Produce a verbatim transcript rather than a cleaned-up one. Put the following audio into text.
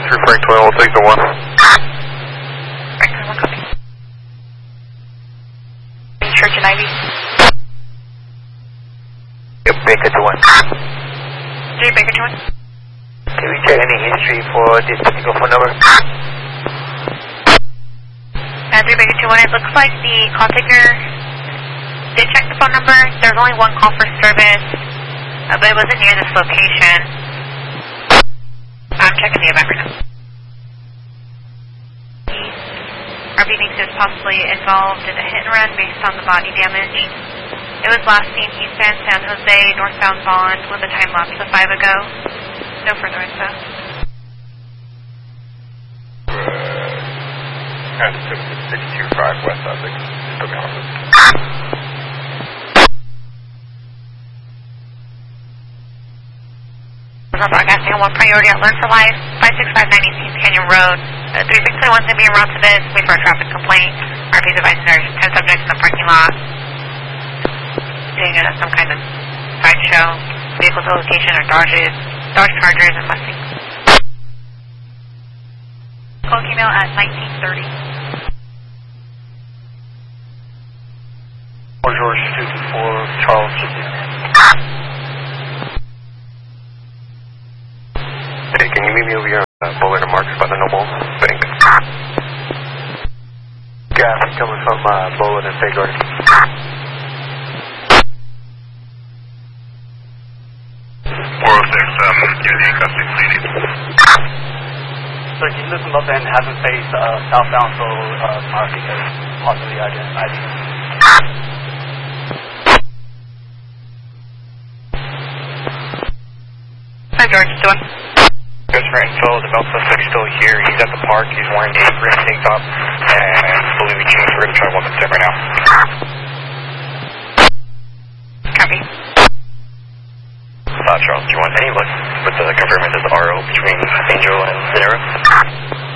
through Frank twelve, we'll take the one. Frank twelve, copy. Church and Ivy. Yep, Baker to one. Three Baker to one. Can we check any history for this particular phone number? Uh, three Baker to one, it looks like the call taker did check the phone number. There's only one call for service, uh, but it wasn't near this location. I'm checking the event right now. R V thinks it's possibly involved in a hit and run based on the body damage. It was last seen eastbound San Jose, northbound Bond, with a time lapse of five ago. No further info. And six two five West Essex, still behind us. We're broadcasting on one priority alert for life, five six five nine East Canyon Road. Uh, three six two one is going to be en route to this. Wait for a traffic complaint. R V's advising there's ten subjects in the parking lot. Doing uh, some kind of sideshow, vehicle to location or Dodges, Dodge Chargers and Mustangs. Call came out at nineteen thirty. George two two four, Charles City. Hey, can you meet me over here on uh, Bullard and Marks by the Noble Bank? Traffic coming from uh, Bullard and Bay Garden. four oh six, um, Unity custody, please. So can you lift them up and have them face uh, southbound so uh, Marky can possibly identify them? Hi George, doing? Good for info, the male suspect's still here. He's at the park, he's wearing a green tank top, and I believe we changed. We're going to try one step right now. Copy. Uh, Charles, do you want any luck with the confirming this R O between Angel and Zenero?